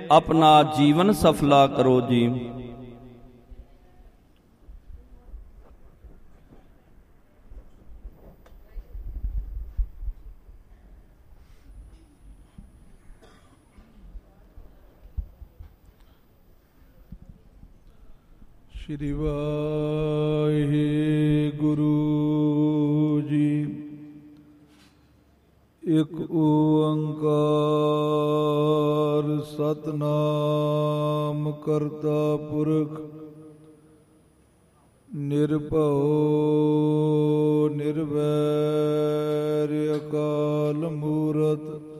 ਆਪਣਾ ਜੀਵਨ ਸਫਲਾ ਕਰੋ ਜੀ। ਸ਼੍ਰੀ ਵਾਹਿਗੁਰੂ ਜੀ। ਇਕ ਓੰਕਾਰ ਸਤਿਨਾਮ ਕਰਤਾ ਪੁਰਖ ਨਿਰਭਉ ਨਿਰਵੈਰ ਅਕਾਲ ਮੂਰਤ